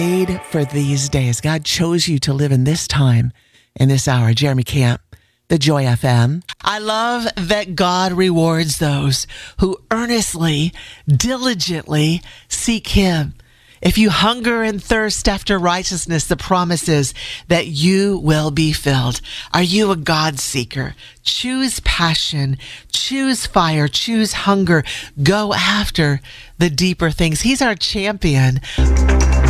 Made for these days. God chose you to live in this time, in this hour. Jeremy Camp, the Joy FM. I love that God rewards those who earnestly, diligently seek Him. If you hunger and thirst after righteousness, the promise is that you will be filled. Are you a God seeker? Choose passion, choose fire, choose hunger. Go after the deeper things. He's our champion.